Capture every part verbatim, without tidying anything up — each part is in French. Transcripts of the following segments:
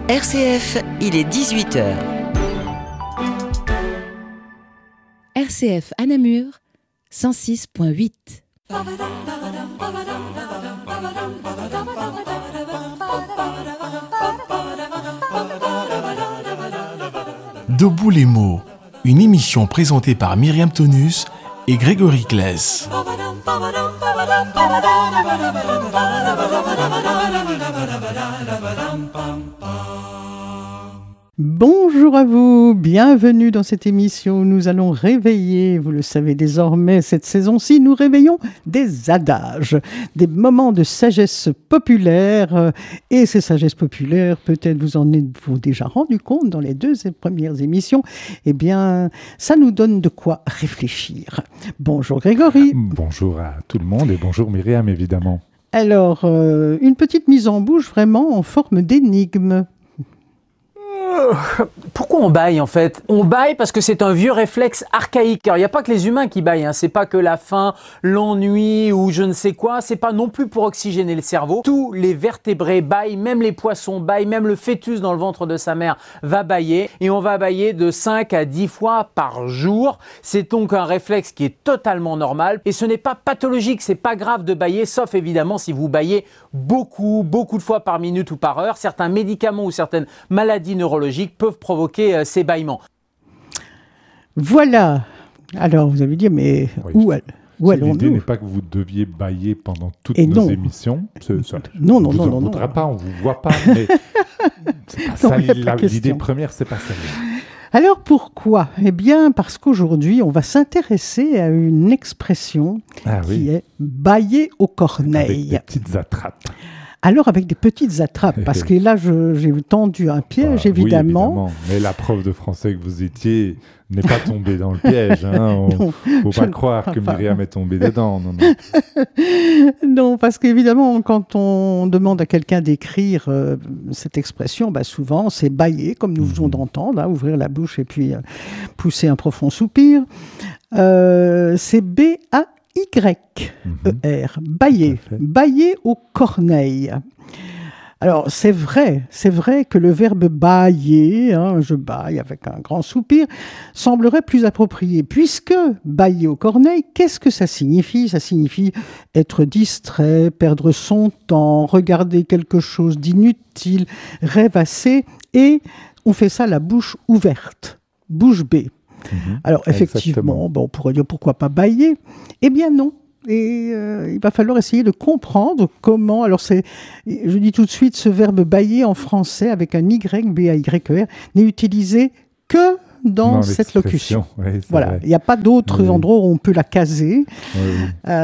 R C F, il est dix-huit heures. R C F à Namur, cent six virgule huit. Debout les mots, une émission présentée par Myriam Tonus et Grégory Claes. Bonjour à vous, bienvenue dans cette émission où nous allons réveiller, vous le savez désormais, cette saison-ci, nous réveillons des adages, des moments de sagesse populaire. Et ces sagesses populaires, peut-être vous en êtes-vous déjà rendu compte dans les deux premières émissions, eh bien, ça nous donne de quoi réfléchir. Bonjour Grégory. Bonjour à tout le monde et bonjour Myriam, évidemment. Alors, euh, une petite mise en bouche vraiment en forme d'énigme. Pourquoi on bâille en fait ? On bâille parce que c'est un vieux réflexe archaïque. Alors il n'y a pas que les humains qui bâillent, hein. C'est pas que la faim, l'ennui ou je ne sais quoi, c'est pas non plus pour oxygéner le cerveau. Tous les vertébrés bâillent, même les poissons bâillent, même le fœtus dans le ventre de sa mère va bâiller et on va bâiller de cinq à dix fois par jour. C'est donc un réflexe qui est totalement normal et ce n'est pas pathologique, c'est pas grave de bâiller, sauf évidemment si vous bâillez beaucoup, beaucoup de fois par minute ou par heure. Certains médicaments ou certaines maladies neurologiques peuvent provoquer euh, ces bâillements. Voilà. Alors, vous avez dit, mais Oui. où, elle, où allons-nous ? L'idée n'est pas que vous deviez bâiller pendant toutes Et nos non. émissions. C'est, ça, Non, non, on vous non, en non, voudra non. pas, on ne vous voit pas, mais c'est pas Non, ça, y a pas la- question. l'idée première, c'est pas celle-là. Alors, pourquoi ? Eh bien, parce qu'aujourd'hui, on va s'intéresser à une expression Ah qui oui, est « bailler aux avec corneilles des petites attrapes. ». Alors, avec des petites attrapes, parce que là, je- j'ai tendu un piège, Ah, oui, évidemment. Mais la prof de français que vous étiez n'est pas tombée dans le piège. Hein. Non, Il ne faut je pas ne croire crois que pas. Myriam est tombée dedans. Non, non. Non, parce qu'évidemment, quand on demande à quelqu'un d'écrire euh, cette expression, bah souvent, c'est bailler, comme nous venons d'entendre, hein, ouvrir la bouche et puis euh, pousser un profond soupir. Euh, c'est B A Y E R, bailler, Tout à fait. bailler aux corneilles. Alors, c'est vrai, c'est vrai que le verbe bailler, hein, je baille avec un grand soupir, semblerait plus approprié, puisque bailler aux corneilles, qu'est-ce que ça signifie ? Ça signifie être distrait, perdre son temps, regarder quelque chose d'inutile, rêvasser, et on fait ça la bouche ouverte, bouche bée. Mhm. Alors, effectivement, Exactement. bon, on pourrait dire pourquoi pas bailler ? Eh bien non. Et euh, il va falloir essayer de comprendre comment. Alors, c'est, je dis tout de suite, ce verbe bailler en français avec un Y, B A Y E R, n'est utilisé que dans Dans cette l'expression, locution. oui, c'est Voilà, vrai. il n'y a pas d'autres Oui. endroits où on peut la caser, Oui, oui.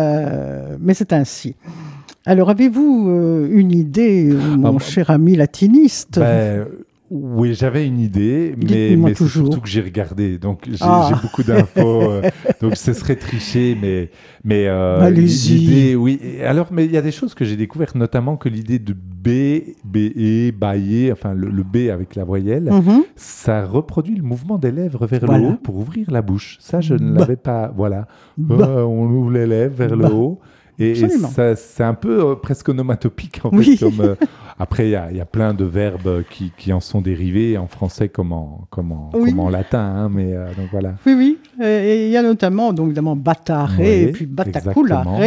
euh, mais c'est ainsi. Alors, avez-vous euh, une idée, mon bon. cher ami latiniste ? Ben, oui, j'avais une idée, mais, Dites-moi mais c'est toujours. surtout que j'ai regardé. Donc, j'ai, Ah. j'ai beaucoup d'infos. euh, donc, ce serait tricher, mais, mais euh, Allez-y. l'idée, oui. Et alors, mais il y a des choses que j'ai découvertes, notamment que l'idée de B, B, E, bailler, enfin, le, le B avec la voyelle, Mhm. ça reproduit le mouvement des lèvres vers Voilà. le haut pour ouvrir la bouche. Ça, je ne Bah. l'avais pas. Voilà. Bah. Euh, on ouvre les lèvres vers Bah. le haut. Et, et Absolument. ça, c'est un peu euh, presque onomatopique, en Oui. fait. Comme, euh, après, il y a, il y a plein de verbes qui, qui en sont dérivés en français comme en, comme en, Oui. comme en latin. Hein, mais euh, donc voilà. Oui, oui. Euh, Et il y a notamment, donc, évidemment, battare Oui, et puis battaculare,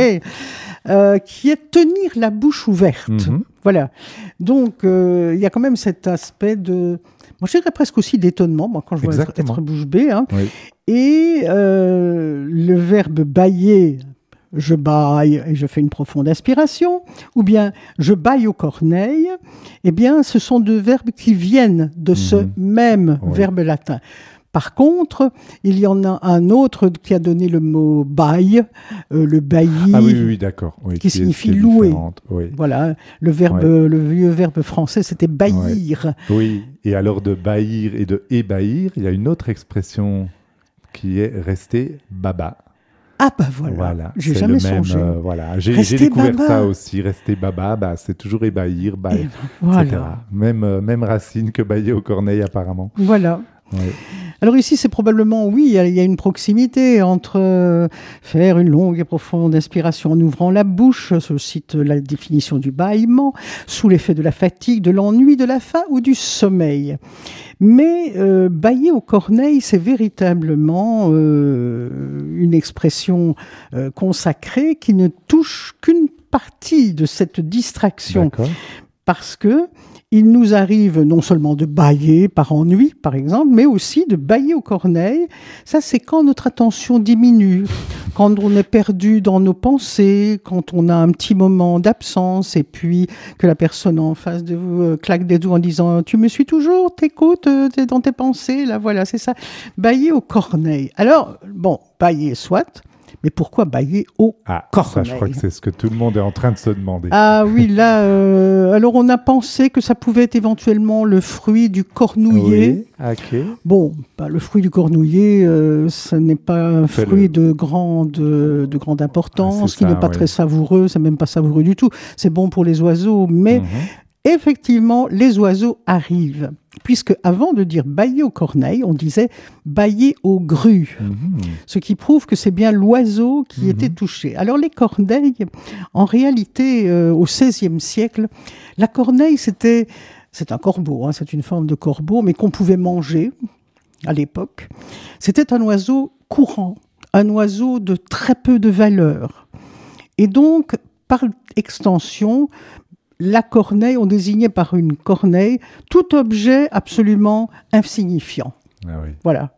euh, qui est tenir la bouche ouverte. Mhm. Voilà. Donc, euh, il y a quand même cet aspect de... Moi, je dirais presque aussi d'étonnement, moi, quand je vois être, Exactement. être bouche bée. Hein. Oui. Et euh, le verbe bailler, je baille et je fais une profonde inspiration, ou bien je baille aux corneilles, eh bien, ce sont deux verbes qui viennent de ce Mhm. même Oui. verbe latin. Par contre, il y en a un autre qui a donné le mot baille, euh, le bailli. Ah oui, oui, oui, d'accord. Oui, Qui est- signifie est louer. différente, Oui. Voilà, le verbe, Ouais. le vieux verbe français, c'était baillir. oui. Et alors de baillir et de ébahir, il y a une autre expression qui est rester baba. Ah bah voilà, Voilà, j'ai c'est jamais le même, songé. euh, voilà. J'ai, Rester j'ai découvert baba. ça aussi. Rester baba, bah, c'est toujours ébahir, bah, Et et voilà. cetera. Même, euh, même racine que bailler aux corneilles apparemment. Voilà. Oui. Alors ici, c'est probablement, oui, il y, a, il y a une proximité entre euh, faire une longue et profonde inspiration en ouvrant la bouche, je cite la définition du bâillement, sous l'effet de la fatigue, de l'ennui, de la faim ou du sommeil. Mais euh, bâiller aux corneilles, c'est véritablement euh, une expression euh, consacrée qui ne touche qu'une partie de cette distraction. D'accord. Parce que il nous arrive non seulement de bâiller par ennui, par exemple, mais aussi de bâiller aux corneilles. Ça, c'est quand notre attention diminue, quand on est perdu dans nos pensées, quand on a un petit moment d'absence et puis que la personne en face de vous euh, claque des doigts en disant « Tu me suis toujours, t'écoutes, euh, t'es dans tes pensées ». Là, voilà, c'est ça. Bâiller aux corneilles. Alors, bon, bâiller soit... Mais pourquoi bâiller aux Ah, corneilles ? ça, je crois que c'est ce que tout le monde est en train de se demander. Ah oui, là, euh, alors on a pensé que ça pouvait être éventuellement le fruit du cornouiller. Oui, ok. Bon, bah, le fruit du cornouiller, euh, ce n'est pas un Fait fruit le- de grande, de grande Ah, importance, c'est qui ça, n'est pas oui. très savoureux, c'est même pas savoureux du tout. C'est bon pour les oiseaux, mais Mhm. effectivement, les oiseaux arrivent. Puisque avant de dire bâiller aux corneilles, on disait bâiller aux grues. Mhm. Ce qui prouve que c'est bien l'oiseau qui Mhm. était touché. Alors les corneilles, en réalité, euh, au seizième siècle, la corneille, c'était, c'est un corbeau, hein, c'est une forme de corbeau, mais qu'on pouvait manger à l'époque. C'était un oiseau courant, un oiseau de très peu de valeur. Et donc, par extension, la corneille, on désignait par une corneille tout objet absolument insignifiant. Ah oui. Voilà.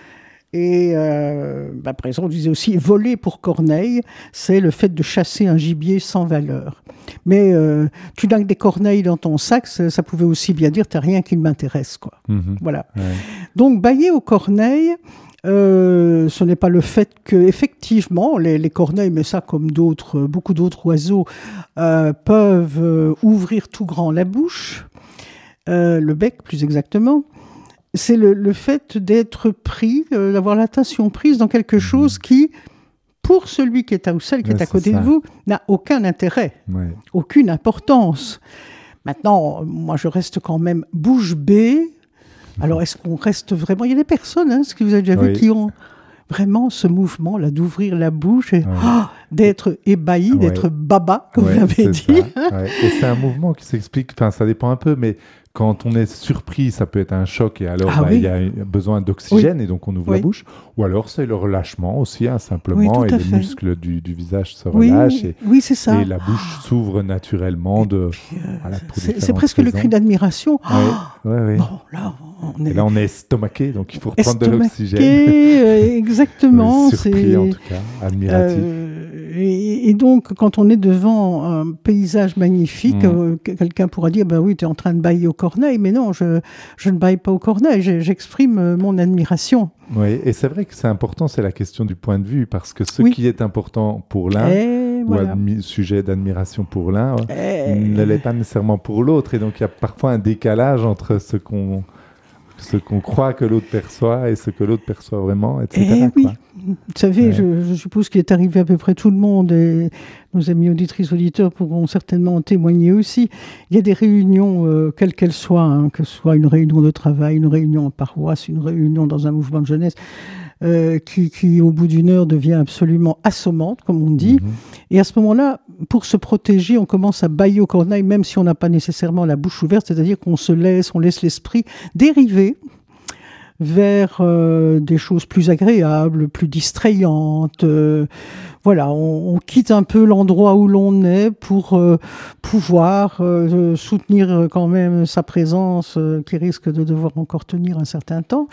Et euh, bah, par exemple, on disait aussi voler pour corneille, c'est le fait de chasser un gibier sans valeur. Mais euh, tu n'as que des corneilles dans ton sac, ça, ça pouvait aussi bien dire t'as rien qui m'intéresse, quoi. Mhm. Voilà. Ouais. Donc bâiller aux corneilles, euh, ce n'est pas le fait que effectivement les, les corneilles, mais ça comme d'autres, beaucoup d'autres oiseaux, euh, peuvent euh, ouvrir tout grand la bouche, euh, le bec plus exactement. C'est le, le fait d'être pris, euh, d'avoir l'attention prise dans quelque chose qui, pour celui qui est à, ou celle qui Ouais, est à c'est côté ça. de vous, n'a aucun intérêt, Ouais. aucune importance. Maintenant, moi, je reste quand même bouche bée. Alors, est-ce qu'on reste vraiment... Il y a des personnes, hein, ce que vous avez déjà vu, Oui. qui ont vraiment ce mouvement-là d'ouvrir la bouche et Ouais. oh, d'être ébahi, Ouais. d'être baba, comme Ouais, vous l'avez c'est dit. ça, ouais. Et c'est un mouvement qui s'explique, enfin ça dépend un peu, mais quand on est surpris, ça peut être un choc et alors Ah bah, oui. il y a besoin d'oxygène et donc on ouvre Oui. la bouche. Ou alors c'est le relâchement aussi, hein, simplement, Oui, tout et à les fait. muscles du, du visage se Oui, relâchent et, oui, c'est ça. et la bouche s'ouvre naturellement. De, Puis, euh, voilà, pour c'est, c'est différentes presque le raisons. cri d'admiration. Ouais, ouais, ouais. Bon, là, on est Et là on est estomaqué, donc il faut reprendre de l'oxygène. estomaqué, euh, exactement. On est surpris c'est... en tout cas, admiratif. Euh, et, et donc, quand on est devant un paysage magnifique, Mm. euh, que- quelqu'un pourra dire, ben oui, tu es en train de bâiller aux corneilles, mais non, je, je ne bâille pas aux corneilles, je- j'exprime euh, mon admiration. Oui, et c'est vrai que c'est important, c'est la question du point de vue, parce que ce Oui. qui est important pour l'un, Et ou voilà. admi- sujet d'admiration pour l'un, Et- ne l'est pas nécessairement pour l'autre. Et donc, il y a parfois un décalage entre ce qu'on ce qu'on croit que l'autre perçoit et ce que l'autre perçoit vraiment, et cetera. Eh oui. quoi. Vous savez, Ouais. je, je suppose qu'il est arrivé à peu près tout le monde, et nos amis auditrices, auditeurs pourront certainement en témoigner aussi. Il y a des réunions, euh, quelles qu'elles soient, hein, que ce soit une réunion de travail, une réunion en paroisse, une réunion dans un mouvement de jeunesse, euh, qui, qui, au bout d'une heure, devient absolument assommante, comme on dit. Mhm. Et à ce moment-là, pour se protéger, on commence à bâiller aux corneilles, même si on n'a pas nécessairement la bouche ouverte, c'est-à-dire qu'on se laisse, on laisse l'esprit dériver vers euh, des choses plus agréables, plus distrayantes. Euh, voilà, on, on quitte un peu l'endroit où l'on est pour euh, pouvoir euh, soutenir quand même sa présence euh, qui risque de devoir encore tenir un certain temps.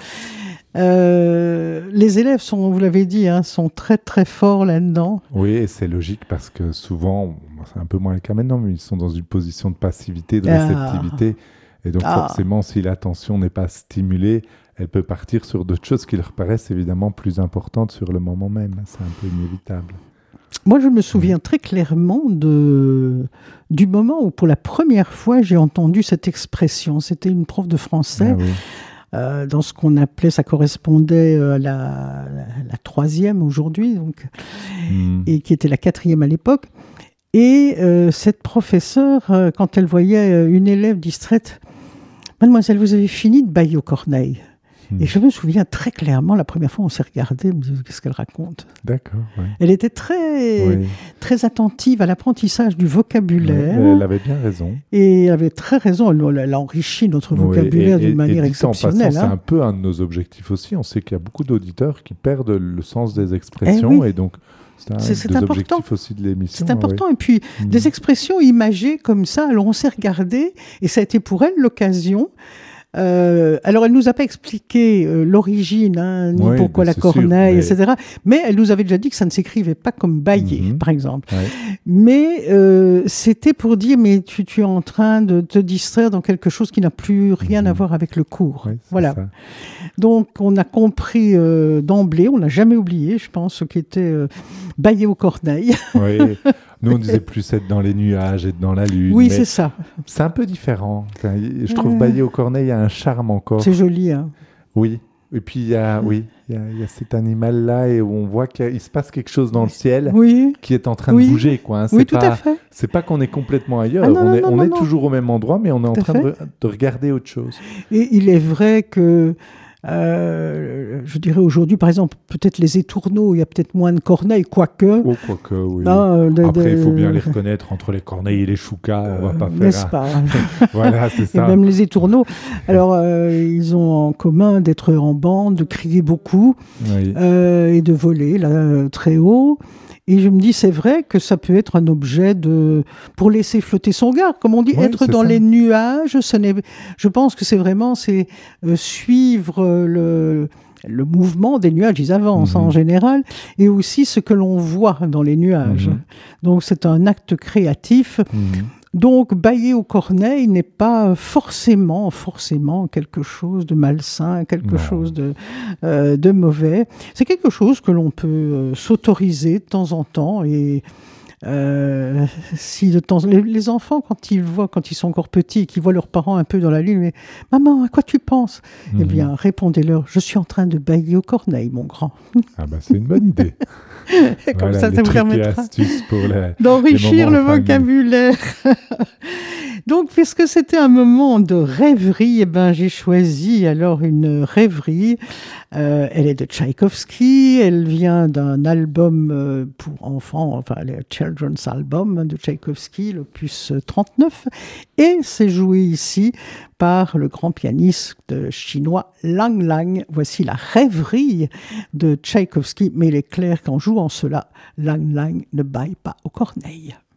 Euh, les élèves sont, vous l'avez dit, hein, sont très très forts là-dedans. Oui, et c'est logique parce que souvent, bon, c'est un peu moins le cas maintenant, mais ils sont dans une position de passivité, de Ah. réceptivité. Et donc, Ah. forcément, si l'attention n'est pas stimulée, elle peut partir sur d'autres choses qui leur paraissent évidemment plus importantes sur le moment même. C'est un peu inévitable. Moi, je me souviens très clairement de, du moment où, pour la première fois, j'ai entendu cette expression. C'était une prof de français, Ah oui. euh, dans ce qu'on appelait, ça correspondait à la, la, la troisième aujourd'hui, donc, Mm. et qui était la quatrième à l'époque. Et euh, cette professeure, euh, quand elle voyait euh, une élève distraite, « Mademoiselle, vous avez fini de bâiller aux corneilles ?» Et je me souviens très clairement, la première fois on s'est regardé, je me disais, qu'est-ce qu'elle raconte ? D'accord. Ouais. Elle était très, Oui. très attentive à l'apprentissage du Ouais, vocabulaire. mais elle avait bien raison. Et elle avait très raison, elle, elle a enrichi notre Oui, vocabulaire et- et- d'une manière et dit en exceptionnelle. passant, hein. c'est un peu un de nos objectifs aussi. On sait qu'il y a beaucoup d'auditeurs qui perdent le sens des expressions. Eh oui. Et donc, c'est un C'est- c'est des important. objectifs aussi de l'émission. C'est important. Et puis, Oui. des expressions imagées comme ça, alors on s'est regardé, et ça a été pour elle l'occasion. Euh, alors, elle nous a pas expliqué euh, l'origine, hein, ni Oui, pourquoi bah, la c'est sûr, corneille, mais- et cetera. Mais elle nous avait déjà dit que ça ne s'écrivait pas comme bailler, Mhm. par exemple. Ouais. Mais euh, c'était pour dire, mais tu, tu es en train de te distraire dans quelque chose qui n'a plus rien Mhm. à voir avec le cours. Ouais, c'est Voilà. ça. Donc, on a compris euh, d'emblée, on l'a jamais oublié, je pense, ce qui était euh, bailler aux corneilles. Oui. Nous, on disait plus être dans les nuages, être dans la lune. Oui, mais c'est ça. c'est un peu différent. Enfin, je trouve Ouais. bailler aux corneilles, il y a un charme encore. C'est joli, hein. Oui. Et puis, il y a, oui, il y a, il y a cet animal-là et où on voit qu'il y a- il se passe quelque chose dans le ciel Oui, qui est en train Oui. de bouger. Quoi, hein. C'est oui, tout pas, à fait. C'est pas qu'on est complètement ailleurs. Ah non, on non, est, non, on non, est non. toujours au même endroit, mais on est en Tout à train de, re- de regarder autre chose. Et il est vrai que, euh, je dirais aujourd'hui, par exemple, peut-être les étourneaux, il y a peut-être moins de corneilles, quoique. Oh, quoique, oui. Non, de- Après, il faut de- bien les reconnaître entre les corneilles et les choucas. On va pas faire. N'est-ce un- pas? Voilà, c'est Et ça. même les étourneaux. Alors, euh, ils ont en commun d'être en bande, de crier beaucoup Oui. euh, et de voler là, euh, très haut. Et je me dis, c'est vrai que ça peut être un objet de pour laisser flotter son regard. Comme on dit, Oui, être c'est dans ça. les nuages, ce n'est. Je pense que c'est vraiment c'est euh, suivre le le mouvement des nuages. Ils avancent Mhm. en général, et aussi ce que l'on voit dans les nuages. Mhm. Donc c'est un acte créatif. Mhm. Donc, bailler aux corneilles n'est pas forcément, forcément quelque chose de malsain, quelque Non. chose de, euh, de mauvais. C'est quelque chose que l'on peut euh, s'autoriser de temps en temps. Et euh, si de temps, les, les enfants, quand ils voient, quand ils sont encore petits, et qu'ils voient leurs parents un peu dans la lune, mais maman, à quoi tu penses Eh Mhm. bien, répondez-leur, je suis en train de bailler aux corneilles, mon grand. Ah bah, c'est une bonne idée. Et comme Voilà, ça, les ça vous trucs et permettra astuces pour les- d'enrichir les le moments en famille. vocabulaire. Donc, puisque c'était un moment de rêverie, eh ben, j'ai choisi alors une rêverie. Euh, elle est de Tchaïkovski, elle vient d'un album euh, pour enfants, enfin le Children's Album de Tchaïkovski, l'opus trente-neuf, et c'est joué ici par le grand pianiste chinois Lang Lang. Voici la rêverie de Tchaïkovski, mais il est clair qu'en jouant cela, Lang Lang ne baille pas aux corneilles.